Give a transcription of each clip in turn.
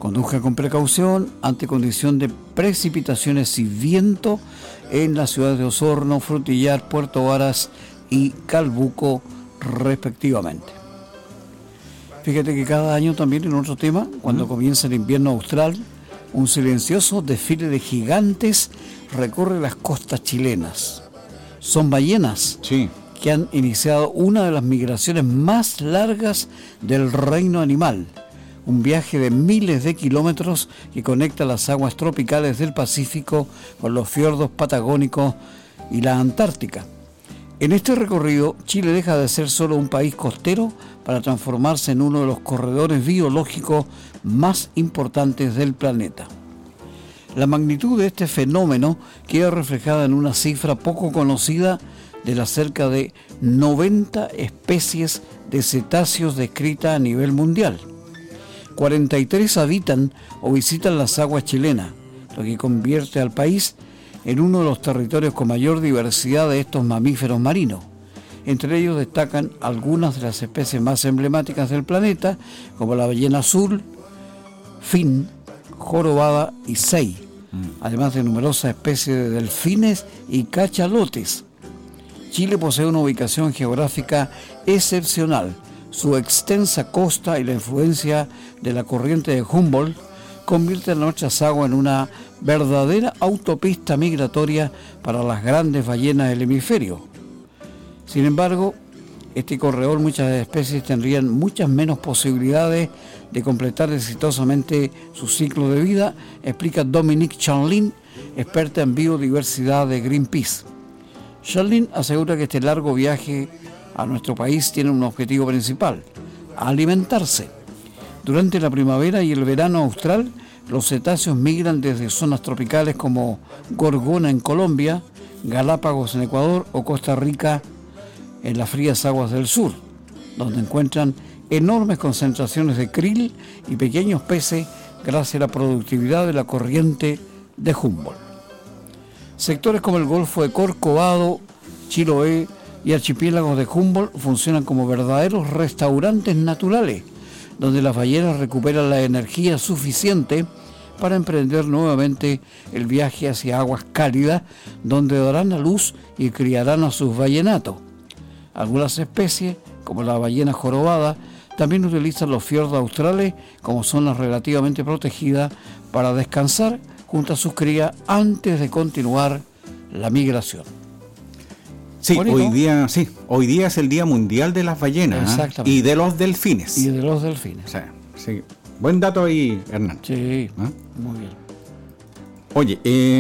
Conduzca con precaución ante condición de precipitaciones y viento en las ciudades de Osorno, Frutillar, Puerto Varas y Calbuco, respectivamente. Fíjate que cada año también en otro tema, cuando comienza el invierno austral, un silencioso desfile de gigantes recorre las costas chilenas. Son ballenas que han iniciado una de las migraciones más largas del reino animal. Un viaje de miles de kilómetros que conecta las aguas tropicales del Pacífico con los fiordos patagónicos y la Antártica. En este recorrido, Chile deja de ser solo un país costero para transformarse en uno de los corredores biológicos más importantes del planeta. La magnitud de este fenómeno queda reflejada en una cifra poco conocida de las cerca de 90 especies de cetáceos descritas a nivel mundial. 43 habitan o visitan las aguas chilenas, lo que convierte al país en uno de los territorios con mayor diversidad de estos mamíferos marinos. Entre ellos destacan algunas de las especies más emblemáticas del planeta, como la ballena azul, fin, jorobada y sei, además de numerosas especies de delfines y cachalotes. Chile posee una ubicación geográfica excepcional. Su extensa costa y la influencia de la corriente de Humboldt convierten nuestras aguas en una verdadera autopista migratoria para las grandes ballenas del hemisferio. Sin embargo, este corredor, muchas especies tendrían muchas menos posibilidades de completar exitosamente su ciclo de vida, explica Dominique Chanlin, experta en biodiversidad de Greenpeace. Chanlin asegura que este largo viaje a nuestro país tiene un objetivo principal: alimentarse. Durante la primavera y el verano austral, los cetáceos migran desde zonas tropicales como Gorgona en Colombia, Galápagos en Ecuador o Costa Rica en las frías aguas del sur, donde encuentran enormes concentraciones de krill y pequeños peces gracias a la productividad de la corriente de Humboldt. Sectores como el Golfo de Corcovado, Chiloé y archipiélagos de Humboldt funcionan como verdaderos restaurantes naturales, donde las ballenas recuperan la energía suficiente para emprender nuevamente el viaje hacia aguas cálidas, donde darán a luz y criarán a sus ballenatos. Algunas especies, como la ballena jorobada, también utilizan los fiordos australes como zonas relativamente protegidas para descansar junto a sus crías antes de continuar la migración. Sí, hoy día es el Día Mundial de las Ballenas y de los delfines. Sí. Buen dato ahí, Hernán. Sí, muy bien. Oye,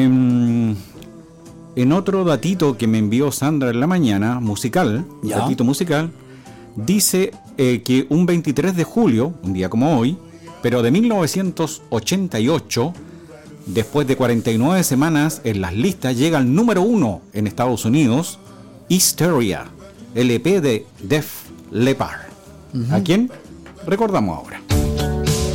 en otro datito que me envió Sandra en la mañana, datito musical, dice que un 23 de julio, un día como hoy, pero de 1988, después de 49 semanas en las listas, llega al número 1 en Estados Unidos, Hysteria, LP de Def Leppard. ¿A quién recordamos ahora?